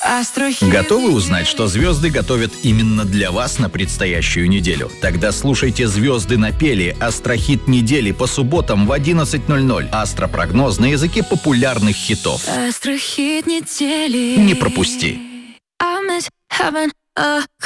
Готовы узнать, что звезды готовят именно для вас на предстоящую неделю? Тогда слушайте «Звезды напели» — астрохит недели по субботам в 11:00. Астропрогноз на языке популярных хитов. Астрохит недели. Не пропусти.